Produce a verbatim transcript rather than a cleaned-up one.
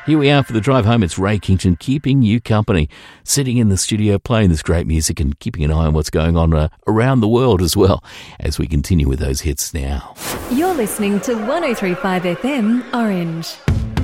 Here we are for the drive home. It's Ray Kington keeping you company, sitting in the studio playing this great music and keeping an eye on what's going on uh, around the world as well as we continue with those hits now. You're listening to one oh three point five F M Orange.